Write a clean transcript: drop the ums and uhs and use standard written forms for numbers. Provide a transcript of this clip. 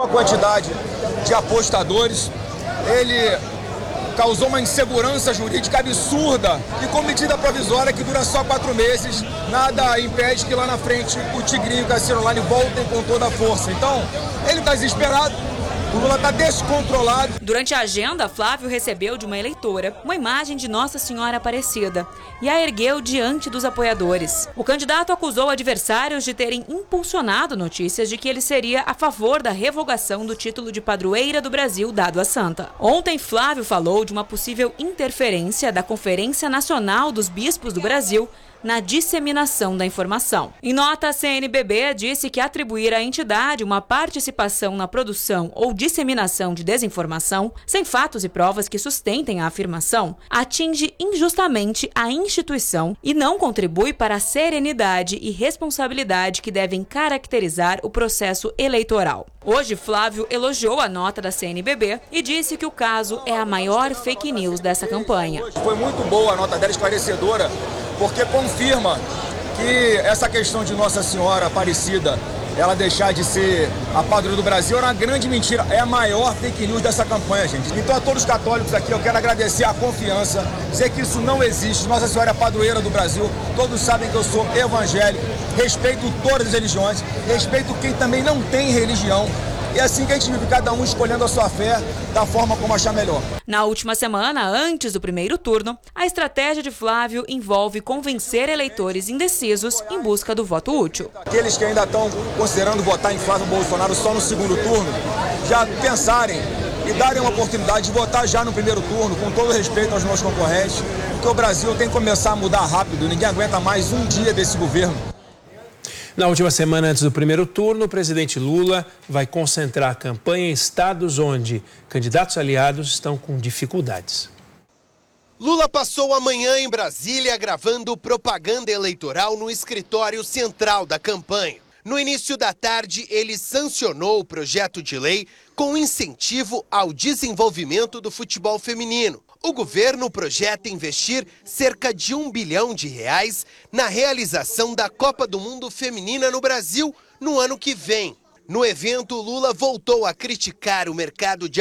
A quantidade de apostadores, ele causou uma insegurança jurídica absurda e com medida provisória que dura só 4 meses, nada impede que lá na frente o Tigrinho e o Cassino Online voltem com toda a força. Então, ele está desesperado, o Lula está descontrolado. Durante a agenda, Flávio recebeu de uma eleitora uma imagem de Nossa Senhora Aparecida e a ergueu diante dos apoiadores. O candidato acusou adversários de terem impulsionado notícias de que ele seria a favor da revogação do título de padroeira do Brasil dado à santa. Ontem, Flávio falou de uma possível interferência da Conferência Nacional dos Bispos do Brasil na disseminação da informação. Em nota, a CNBB disse que atribuir à entidade uma participação na produção ou disseminação de desinformação, sem fatos e provas que sustentem a afirmação, atinge injustamente a instituição e não contribui para a serenidade e responsabilidade que devem caracterizar o processo eleitoral. Hoje, Flávio elogiou a nota da CNBB e disse que o caso é a maior fake news dessa campanha. Foi muito boa a nota dela, esclarecedora, porque confirma que essa questão de Nossa Senhora Aparecida, ela deixar de ser a padroeira do Brasil, era uma grande mentira. É a maior fake news dessa campanha, gente. Então, a todos os católicos aqui, eu quero agradecer a confiança, dizer que isso não existe. Nossa Senhora é a padroeira do Brasil. Todos sabem que eu sou evangélico, respeito todas as religiões, respeito quem também não tem religião. E é assim que a gente vive, cada um escolhendo a sua fé da forma como achar melhor. Na última semana, antes do primeiro turno, a estratégia de Flávio envolve convencer eleitores indecisos em busca do voto útil. Aqueles que ainda estão considerando votar em Flávio Bolsonaro só no segundo turno, já pensarem e darem uma oportunidade de votar já no primeiro turno, com todo respeito aos nossos concorrentes, porque o Brasil tem que começar a mudar rápido, ninguém aguenta mais um dia desse governo. Na última semana antes do primeiro turno, o presidente Lula vai concentrar a campanha em estados onde candidatos aliados estão com dificuldades. Lula passou a manhã em Brasília gravando propaganda eleitoral no escritório central da campanha. No início da tarde, ele sancionou o projeto de lei com incentivo ao desenvolvimento do futebol feminino. O governo projeta investir cerca de R$1 bilhão na realização da Copa do Mundo Feminina no Brasil no ano que vem. No evento, Lula voltou a criticar o mercado de